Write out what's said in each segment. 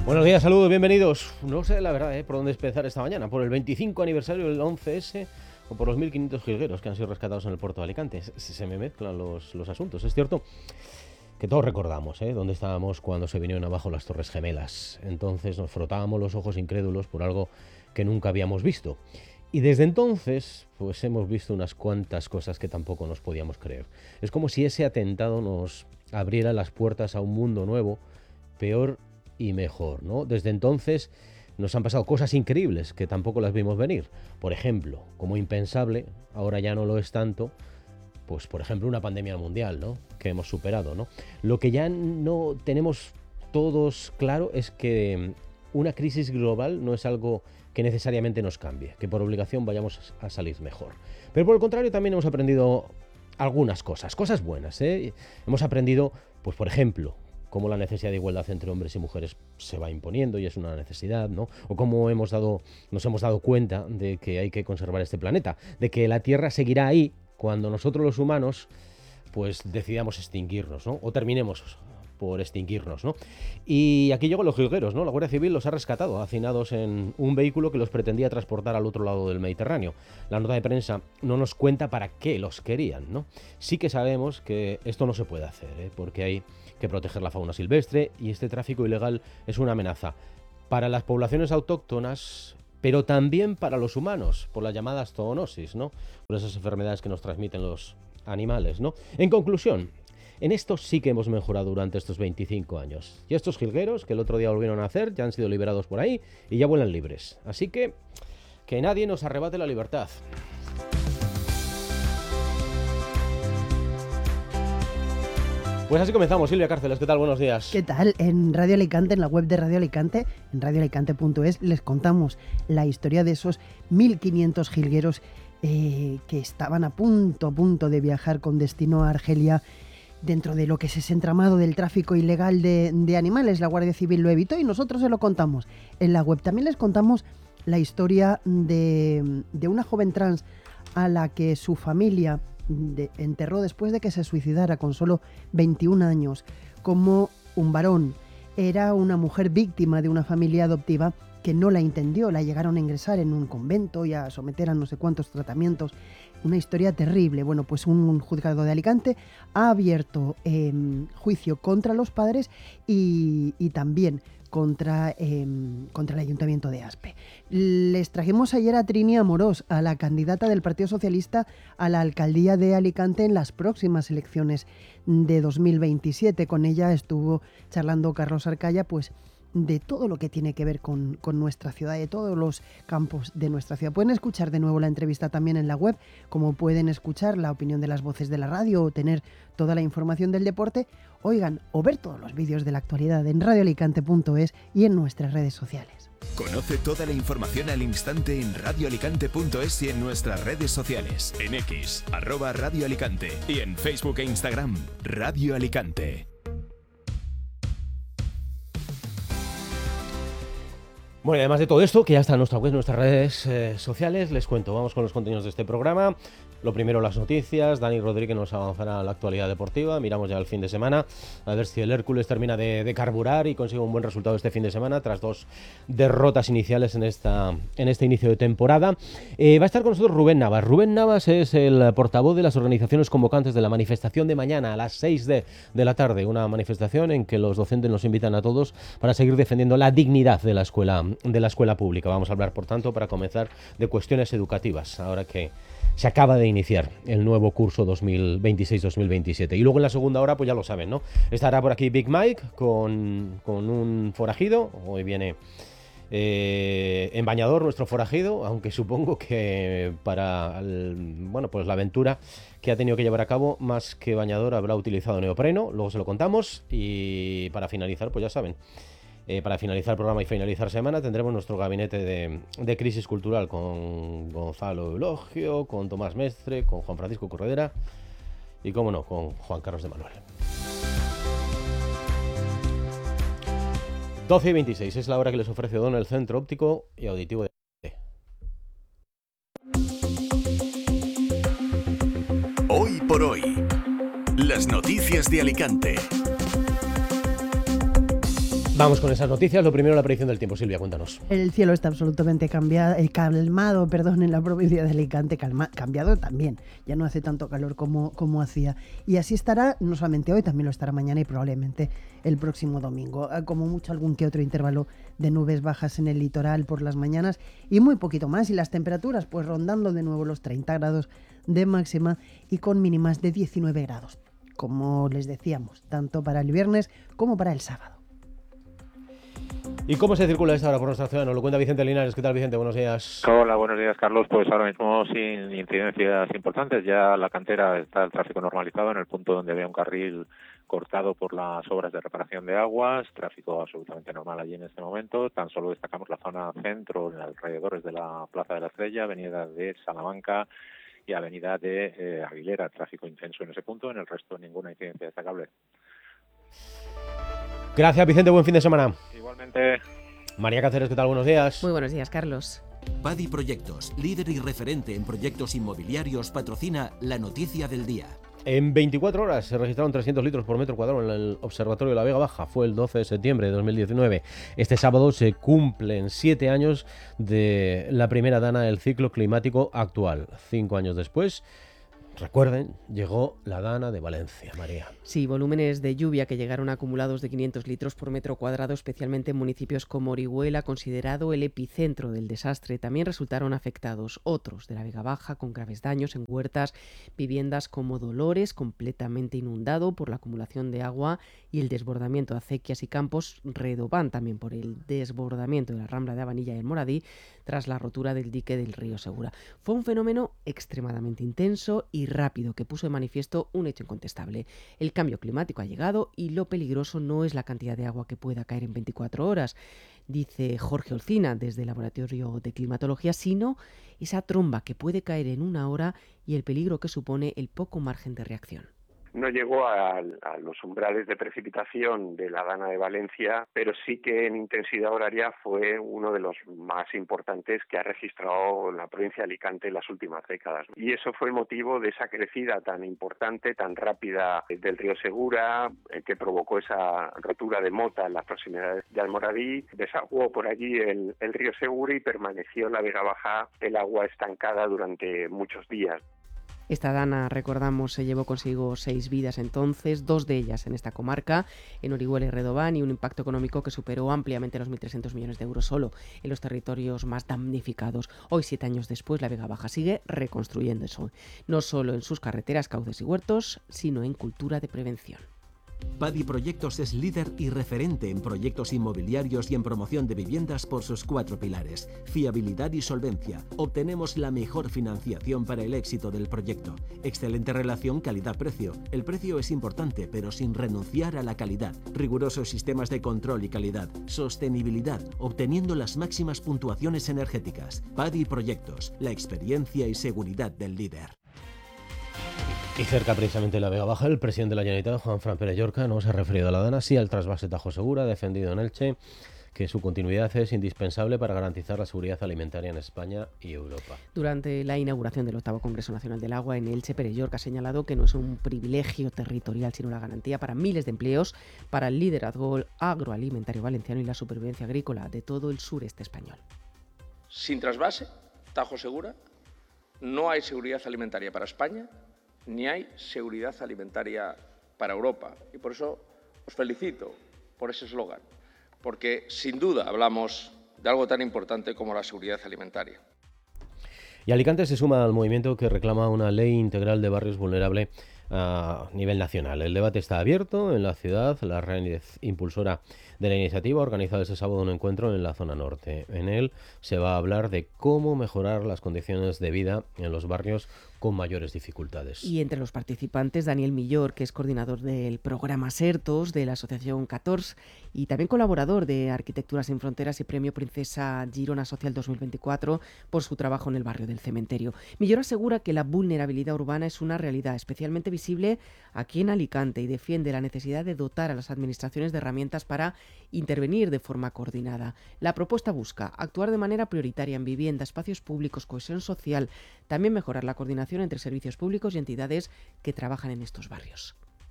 Buenos días, saludos, bienvenidos. No sé la verdad por dónde empezar esta mañana, por el 25 aniversario del 11S o por los 1.500 jilgueros que han sido rescatados en el puerto de Alicante. Se me mezclan los asuntos. Es cierto que todos recordamos dónde estábamos cuando se vinieron abajo las Torres Gemelas. Entonces nos frotábamos los ojos incrédulos por algo que nunca habíamos visto. Y desde entonces, pues hemos visto unas cuantas cosas que tampoco nos podíamos creer. Es como si ese atentado nos abriera las puertas a un mundo nuevo, peor y mejor, ¿no? Desde entonces nos han pasado cosas increíbles que tampoco las vimos venir. Por ejemplo, como impensable, ahora ya no lo es tanto, pues por ejemplo una pandemia mundial, ¿no? Que hemos superado, ¿no? Lo que ya no tenemos todos claro es que una crisis global no es algo que necesariamente nos cambie, que por obligación vayamos a salir mejor. Pero por el contrario también hemos aprendido algunas cosas buenas, ¿eh? Hemos aprendido, pues por ejemplo, cómo la necesidad de igualdad entre hombres y mujeres se va imponiendo y es una necesidad, ¿no? O cómo nos hemos dado cuenta de que hay que conservar este planeta, de que la Tierra seguirá ahí cuando nosotros los humanos pues decidamos extinguirnos, ¿no? O terminemos por extinguirnos, ¿no? Y aquí llegan los jilgueros, ¿no? La Guardia Civil los ha rescatado, hacinados en un vehículo que los pretendía transportar al otro lado del Mediterráneo. La nota de prensa no nos cuenta para qué los querían, ¿no? Sí que sabemos que esto no se puede hacer, porque hay que proteger la fauna silvestre y este tráfico ilegal es una amenaza para las poblaciones autóctonas, pero también para los humanos, por las llamadas zoonosis, ¿no? Por esas enfermedades que nos transmiten los animales, ¿no? En conclusión, en esto sí que hemos mejorado durante estos 25 años. Y estos jilgueros, que el otro día volvieron a hacer, ya han sido liberados por ahí y ya vuelan libres. Así que nadie nos arrebate la libertad. Pues así comenzamos. Silvia Cárceles, ¿qué tal? Buenos días. ¿Qué tal? En Radio Alicante, en la web de Radio Alicante, en radioalicante.es, les contamos la historia de esos 1.500 jilgueros que estaban a punto de viajar con destino a Argelia dentro de lo que es ese entramado del tráfico ilegal de animales. La Guardia Civil lo evitó y nosotros se lo contamos en la web. También les contamos la historia de una joven trans a la que su familia enterró después de que se suicidara con solo 21 años, como un varón. Era una mujer víctima de una familia adoptiva que no la entendió, la llegaron a ingresar en un convento y a someter a no sé cuántos tratamientos. Una historia terrible. Bueno, pues un juzgado de Alicante ha abierto juicio contra los padres y también contra el Ayuntamiento de Aspe. Les trajimos ayer a Trini Amorós, a la candidata del Partido Socialista a la alcaldía de Alicante en las próximas elecciones de 2027. Con ella estuvo charlando Carlos Arcaya, pues de todo lo que tiene que ver con nuestra ciudad, de todos los campos de nuestra ciudad. Pueden escuchar de nuevo la entrevista también en la web, como pueden escuchar la opinión de las voces de la radio o tener toda la información del deporte, oigan, o ver todos los vídeos de la actualidad en radioalicante.es y en nuestras redes sociales. Conoce toda la información al instante en radioalicante.es y en nuestras redes sociales, en X, @Radio Alicante y en Facebook e Instagram, Radio Alicante. Bueno, y además de todo esto, que ya está en nuestra web, en nuestras redes sociales, les cuento, vamos con los contenidos de este programa. Lo primero, las noticias. Dani Rodríguez nos avanzará la actualidad deportiva. Miramos ya el fin de semana, a ver si el Hércules termina de carburar y consigue un buen resultado este fin de semana, tras 2 derrotas iniciales en este inicio de temporada. Va a estar con nosotros Rubén Navas. Rubén Navas es el portavoz de las organizaciones convocantes de la manifestación de mañana a las 6 de la tarde. Una manifestación en que los docentes nos invitan a todos para seguir defendiendo la dignidad de la escuela pública. Vamos a hablar, por tanto, para comenzar, de cuestiones educativas, ahora que se acaba de iniciar el nuevo curso 2026-2027. Y luego en la segunda hora, pues ya lo saben, ¿no? Estará por aquí Big Mike con un forajido. Hoy viene en bañador nuestro forajido, aunque supongo que para pues la aventura que ha tenido que llevar a cabo, más que bañador habrá utilizado neopreno. Luego se lo contamos. Y para finalizar, pues ya saben, para finalizar el programa y finalizar semana tendremos nuestro gabinete de crisis cultural con Gonzalo Eulogio, con Tomás Mestre, con Juan Francisco Corredera y, cómo no, con Juan Carlos de Manuel. 12:26 es la hora que les ofrece Don el Centro Óptico y Auditivo de... Hoy por hoy, las noticias de Alicante. Vamos con esas noticias. Lo primero, la predicción del tiempo. Silvia, cuéntanos. El cielo está absolutamente calmado, en la provincia de Alicante, cambiado también. Ya no hace tanto calor como hacía. Y así estará, no solamente hoy, también lo estará mañana y probablemente el próximo domingo. Como mucho algún que otro intervalo de nubes bajas en el litoral por las mañanas y muy poquito más. Y las temperaturas, pues rondando de nuevo los 30 grados de máxima y con mínimas de 19 grados. Como les decíamos, tanto para el viernes como para el sábado. ¿Y cómo se circula esta hora por nuestra ciudad? Nos lo cuenta Vicente Linares. ¿Qué tal, Vicente? Buenos días. Hola, buenos días, Carlos. Pues ahora mismo sin incidencias importantes. Ya la cantera está el tráfico normalizado en el punto donde había un carril cortado por las obras de reparación de aguas. Tráfico absolutamente normal allí en este momento. Tan solo destacamos la zona centro, en alrededores de la Plaza de la Estrella, avenida de Salamanca y avenida de Aguilera. Tráfico intenso en ese punto. En el resto, ninguna incidencia destacable. Gracias, Vicente. Buen fin de semana. Igualmente. María Cáceres, ¿qué tal? Buenos días. Muy buenos días, Carlos. Padi Proyectos, líder y referente en proyectos inmobiliarios, patrocina la noticia del día. En 24 horas se registraron 300 litros por metro cuadrado en el Observatorio de la Vega Baja. Fue el 12 de septiembre de 2019. Este sábado se cumplen 7 años de la primera dana del ciclo climático actual. 5 años después, recuerden, llegó la dana de Valencia, María. Sí, volúmenes de lluvia que llegaron acumulados de 500 litros por metro cuadrado, especialmente en municipios como Orihuela, considerado el epicentro del desastre. También resultaron afectados otros de la Vega Baja, con graves daños en huertas, viviendas como Dolores, completamente inundado por la acumulación de agua y el desbordamiento de acequias y campos, Redován también por el desbordamiento de la Rambla de Abanilla y el Moradí, tras la rotura del dique del río Segura. Fue un fenómeno extremadamente intenso y rápido que puso de manifiesto un hecho incontestable. El cambio climático ha llegado y lo peligroso no es la cantidad de agua que pueda caer en 24 horas, dice Jorge Olcina desde el Laboratorio de Climatología, sino esa tromba que puede caer en 1 hora y el peligro que supone el poco margen de reacción. No llegó a los umbrales de precipitación de la dana de Valencia, pero sí que en intensidad horaria fue uno de los más importantes que ha registrado la provincia de Alicante en las últimas décadas. Y eso fue el motivo de esa crecida tan importante, tan rápida del río Segura, que provocó esa rotura de mota en las proximidades de Almoradí. Desaguó por allí el río Segura y permaneció en la Vega Baja el agua estancada durante muchos días. Esta dana, recordamos, se llevó consigo 6 vidas entonces, 2 de ellas en esta comarca, en Orihuela y Redován, y un impacto económico que superó ampliamente los 1.300 millones de euros solo en los territorios más damnificados. Hoy, 7 años después, la Vega Baja sigue reconstruyéndose, no solo en sus carreteras, cauces y huertos, sino en cultura de prevención. Padi Proyectos es líder y referente en proyectos inmobiliarios y en promoción de viviendas por sus 4 pilares: fiabilidad y solvencia. Obtenemos la mejor financiación para el éxito del proyecto. Excelente relación calidad-precio. El precio es importante, pero sin renunciar a la calidad. Rigurosos sistemas de control y calidad. Sostenibilidad, obteniendo las máximas puntuaciones energéticas. Padi Proyectos, la experiencia y seguridad del líder. Y cerca precisamente de la Vega Baja, el presidente de la Generalitat, Juanfran Pérez Llorca, no se ha referido a la dana, sí al trasvase Tajo Segura, ha defendido en Elche que su continuidad es indispensable para garantizar la seguridad alimentaria en España y Europa. Durante la inauguración del 8º Congreso Nacional del Agua en Elche, Pérez Llorca ha señalado que no es un privilegio territorial, sino la garantía para miles de empleos, para el liderazgo agroalimentario valenciano y la supervivencia agrícola de todo el sureste español. Sin trasvase, Tajo Segura, no hay seguridad alimentaria para España, ni hay seguridad alimentaria para Europa. Y por eso os felicito por ese eslogan, porque sin duda hablamos de algo tan importante como la seguridad alimentaria. Y Alicante se suma al movimiento que reclama una ley integral de barrios vulnerables a nivel nacional. El debate está abierto en la ciudad. La red impulsora de la iniciativa ha organizado este sábado un encuentro en la zona norte. En él se va a hablar de cómo mejorar las condiciones de vida en los barrios con mayores dificultades. Y entre los participantes, Daniel Millor, que es coordinador del programa Sertos de la Asociación 14 y también colaborador de Arquitectura Sin Fronteras y Premio Princesa Girona Social 2024 por su trabajo en el barrio del Cementerio. Millor asegura que la vulnerabilidad urbana es una realidad especialmente visible aquí en Alicante y defiende la necesidad de dotar a las administraciones de herramientas para intervenir de forma coordinada. La propuesta busca actuar de manera prioritaria en vivienda, espacios públicos, cohesión social, también mejorar la coordinación entre servicios públicos y entidades que trabajan en estos barrios.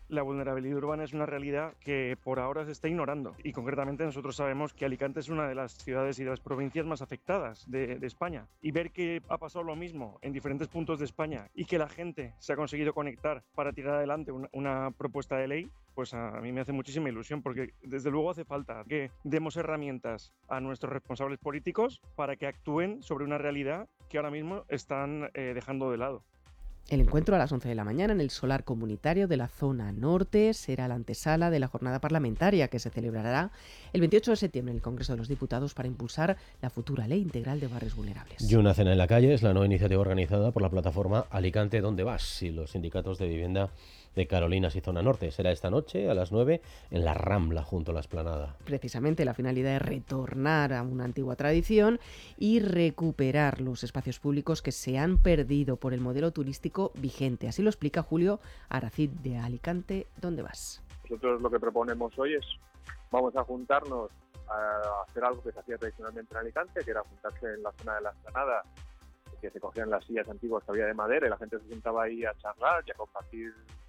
la vulnerabilidad urbana es una realidad que por ahora se está ignorando, y concretamente nosotros sabemos que Alicante es una de las ciudades y de las provincias más afectadas de España, y ver que ha pasado lo mismo en diferentes puntos de España y que la gente se ha conseguido conectar para tirar adelante una propuesta de ley, pues a mí me hace muchísima ilusión, porque desde luego hace falta que demos herramientas a nuestros responsables políticos para que actúen sobre una realidad que ahora mismo están dejando de lado. El encuentro a las 11 de la mañana en el solar comunitario de la zona norte será la antesala de la jornada parlamentaria que se celebrará el 28 de septiembre en el Congreso de los Diputados para impulsar la futura Ley Integral de Barrios Vulnerables. Y una cena en la calle es la nueva iniciativa organizada por la plataforma Alicante ¿Dónde vas? Y los sindicatos de vivienda de Carolinas y Zona Norte. Será esta noche a las 9 en la Rambla, junto a la Esplanada. Precisamente la finalidad es retornar a una antigua tradición y recuperar los espacios públicos que se han perdido por el modelo turístico vigente. Así lo explica Julio Aracid de Alicante ¿Dónde vas? Nosotros lo que proponemos hoy es, vamos a juntarnos a hacer algo que se hacía tradicionalmente en Alicante, que era juntarse en la zona de la Esplanada, que se cogían las sillas antiguas que había de madera y la gente se sentaba ahí a charlar y a compartir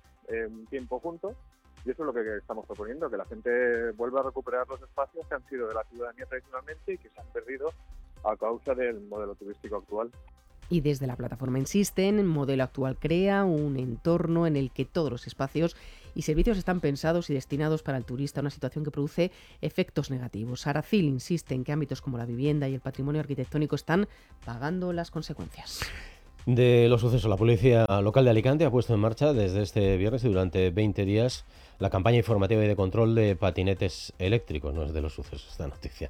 un tiempo juntos, y eso es lo que estamos proponiendo, que la gente vuelva a recuperar los espacios que han sido de la ciudadanía tradicionalmente y que se han perdido a causa del modelo turístico actual. Y desde la plataforma insisten, el modelo actual crea un entorno en el que todos los espacios y servicios están pensados y destinados para el turista, una situación que produce efectos negativos. Aracil insiste en que ámbitos como la vivienda y el patrimonio arquitectónico están pagando las consecuencias. De los sucesos, la policía local de Alicante ha puesto en marcha desde este viernes y durante 20 días la campaña informativa y de control de patinetes eléctricos. No es de los sucesos esta noticia.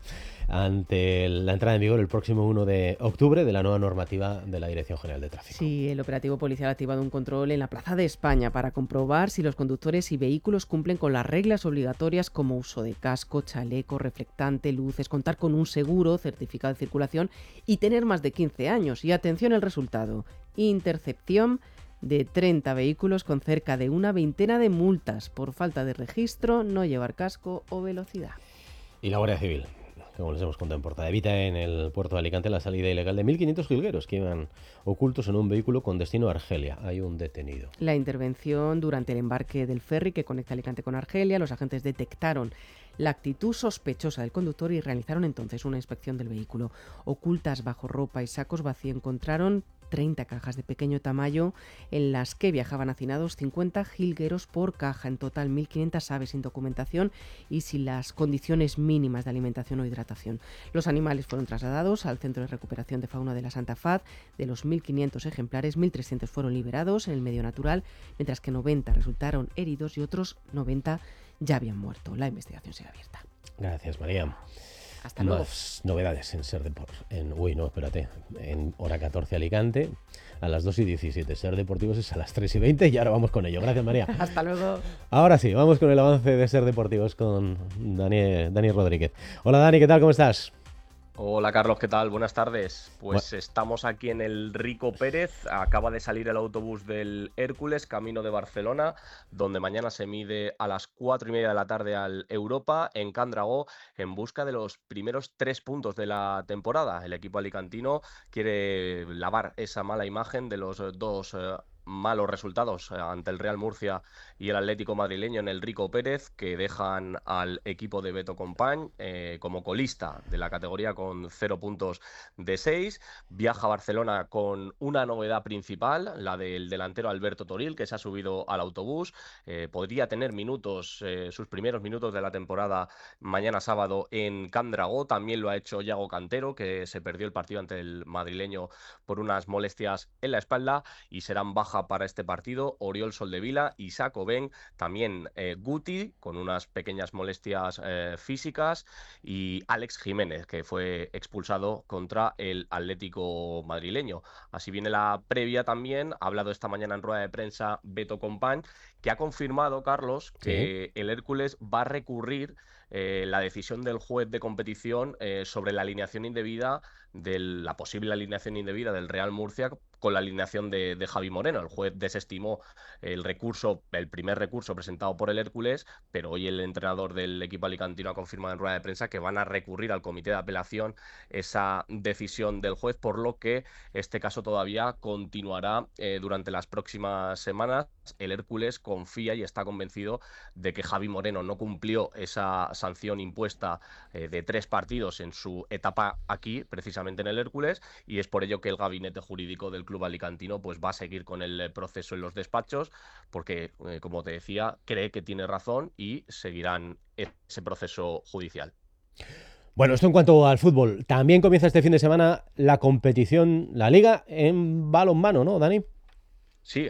Ante la entrada en vigor el próximo 1 de octubre de la nueva normativa de la Dirección General de Tráfico. Sí, el operativo policial ha activado un control en la Plaza de España para comprobar si los conductores y vehículos cumplen con las reglas obligatorias como uso de casco, chaleco, reflectante, luces, contar con un seguro, certificado de circulación y tener más de 15 años. Y atención al resultado: intercepción de 30 vehículos con cerca de una veintena de multas por falta de registro, no llevar casco o velocidad. Y la Guardia Civil, como les hemos contado en portada, evita en el puerto de Alicante la salida ilegal de 1.500 jilgueros que iban ocultos en un vehículo con destino a Argelia. Hay un detenido. La intervención durante el embarque del ferry que conecta Alicante con Argelia, los agentes detectaron la actitud sospechosa del conductor y realizaron entonces una inspección del vehículo. Ocultas bajo ropa y sacos vacíos encontraron 30 cajas de pequeño tamaño en las que viajaban hacinados 50 jilgueros por caja, en total 1.500 aves sin documentación y sin las condiciones mínimas de alimentación o hidratación. Los animales fueron trasladados al Centro de Recuperación de Fauna de la Santa Faz. De los 1.500 ejemplares, 1.300 fueron liberados en el medio natural, mientras que 90 resultaron heridos y otros 90 ya habían muerto. La investigación sigue abierta. Gracias, María. Hasta luego. Más novedades en Ser Deport. En hora 14 Alicante, a las 2:17. Ser Deportivos es a las 3:20 y ahora vamos con ello. Gracias, María. Hasta luego. Ahora sí, vamos con el avance de Ser Deportivos con Dani Rodríguez. Hola, Dani, ¿qué tal? ¿Cómo estás? Hola Carlos, ¿qué tal? Buenas tardes. Pues estamos aquí en el Rico Pérez. Acaba de salir el autobús del Hércules, camino de Barcelona, donde mañana se mide a las 4:30 de la tarde al Europa, en Can Dragó, en busca de los primeros 3 puntos de la temporada. El equipo alicantino quiere lavar esa mala imagen de los dos malos resultados ante el Real Murcia y el Atlético madrileño en el Rico Pérez, que dejan al equipo de Beto Compañ como colista de la categoría con 0 puntos de 6. Viaja a Barcelona con una novedad principal, la del delantero Alberto Toril, que se ha subido al autobús. Podría tener minutos, sus primeros minutos de la temporada mañana sábado en Can Dragó. También lo ha hecho Yago Cantero, que se perdió el partido ante el madrileño por unas molestias en la espalda, y serán baja para este partido Oriol Soldevila, Isaac Oben, también Guti con unas pequeñas molestias físicas, y Alex Jiménez, que fue expulsado contra el Atlético madrileño. Así viene la previa también. Ha hablado esta mañana en rueda de prensa Beto Compañ, que ha confirmado, Carlos, que el Hércules va a recurrir la decisión del juez de competición sobre la alineación indebida, la posible alineación indebida del Real Murcia con la alineación de Javi Moreno. El juez desestimó el primer recurso presentado por el Hércules, pero hoy el entrenador del equipo alicantino ha confirmado en rueda de prensa que van a recurrir al comité de apelación esa decisión del juez, por lo que este caso todavía continuará durante las próximas semanas. El Hércules confía y está convencido de que Javi Moreno no cumplió esa sanción impuesta de 3 partidos en su etapa aquí, precisamente en el Hércules, y es por ello que el gabinete jurídico del club alicantino pues va a seguir con el proceso en los despachos, porque, como te decía, cree que tiene razón y seguirán ese proceso judicial. Bueno, esto en cuanto al fútbol. También comienza este fin de semana la competición, la Liga en balonmano, ¿no, Dani? Sí,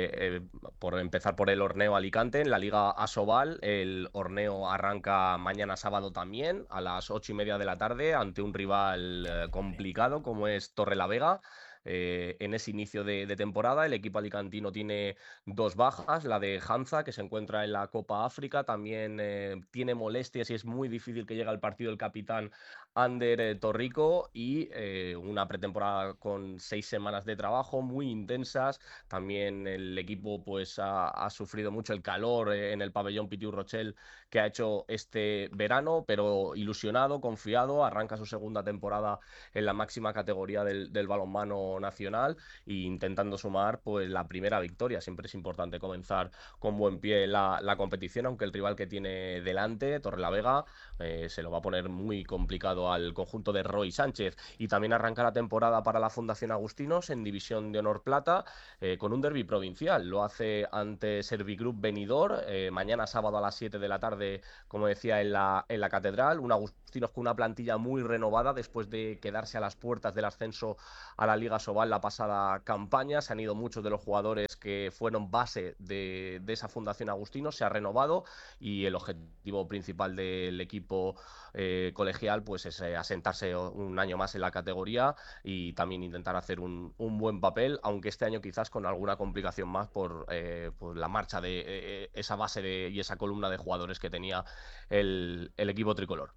por empezar por el Horneo Alicante, en la Liga Asobal, el Horneo arranca mañana sábado también a las 8:30 de la tarde ante un rival complicado como es Torrelavega. En ese inicio de temporada el equipo alicantino tiene 2 bajas, la de Hanza, que se encuentra en la Copa África, también tiene molestias y es muy difícil que llegue al partido el capitán Ander Torrico, y una pretemporada con 6 semanas de trabajo muy intensas. También el equipo pues ha sufrido mucho el calor en el pabellón Pitiu Rochelle que ha hecho este verano, pero ilusionado, confiado, arranca su segunda temporada en la máxima categoría del balonmano nacional e intentando sumar pues la primera victoria. Siempre es importante comenzar con buen pie la competición, aunque el rival que tiene delante, Torrelavega, se lo va a poner muy complicado al conjunto de Roy Sánchez. Y también arranca la temporada para la Fundación Agustinos en División de Honor Plata con un derbi provincial. Lo hace ante Servigroup Benidorm mañana sábado a las 7 de la tarde, como decía, en la Catedral. Un Agustinos con una plantilla muy renovada después de quedarse a las puertas del ascenso a la Liga Asobal la pasada campaña. Se han ido muchos de los jugadores que fueron base de esa Fundación Agustinos, se ha renovado, y el objetivo principal del equipo colegial pues es asentarse un año más en la categoría y también intentar hacer un buen papel, aunque este año quizás con alguna complicación más por la marcha de esa base y esa columna de jugadores que tenía el equipo tricolor.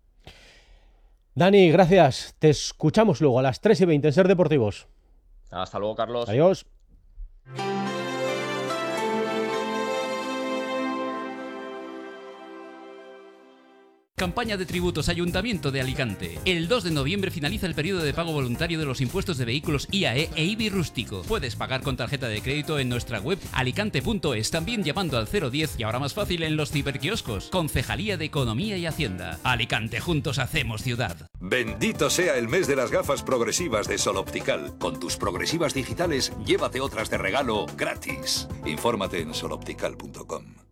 Dani, gracias. Te escuchamos luego a las 3:20 en Ser Deportivos. Hasta luego, Carlos. Adiós. Campaña de tributos Ayuntamiento de Alicante. El 2 de noviembre finaliza el periodo de pago voluntario de los impuestos de vehículos IAE e IBI rústico. Puedes pagar con tarjeta de crédito en nuestra web alicante.es, también llamando al 010 y ahora más fácil en los ciberquioscos. Concejalía de Economía y Hacienda. Alicante, juntos hacemos ciudad. Bendito sea el mes de las gafas progresivas de Sol Optical. Con tus progresivas digitales, llévate otras de regalo gratis. Infórmate en soloptical.com.